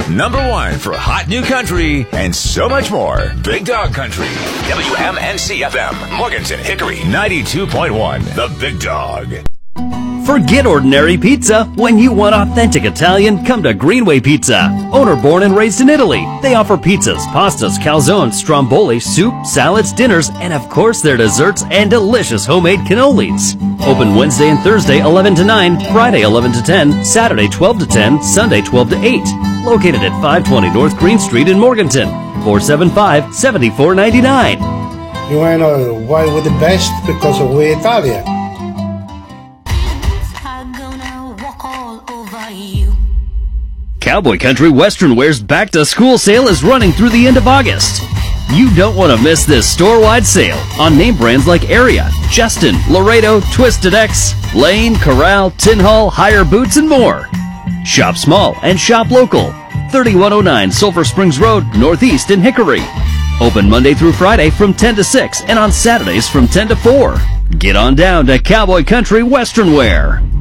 #1 for hot new country and so much more. Big Dog Country. WMNC FM, Morganton, Hickory, 92.1. The Big Dog. Forget ordinary pizza. When you want authentic Italian, come to Greenway Pizza. Owner born and raised in Italy, they offer pizzas, pastas, calzones, stromboli, soup, salads, dinners, and of course their desserts and delicious homemade cannolis. Open Wednesday and Thursday 11 to 9, Friday 11 to 10, Saturday 12 to 10, Sunday 12 to 8. Located at 520 North Green Street in Morganton. 475-7499. You want to know why we're the best? Because we're Italian. Cowboy Country Western Wear's back-to-school sale is running through the end of August. You don't want to miss this store-wide sale on name brands like Area, Justin, Laredo, Twisted X, Lane, Corral, Tin Hall, Higher Boots, and more. Shop small and shop local. 3109 Sulphur Springs Road, Northeast in Hickory. Open Monday through Friday from 10 to 6 and on Saturdays from 10 to 4. Get on down to Cowboy Country Western Wear.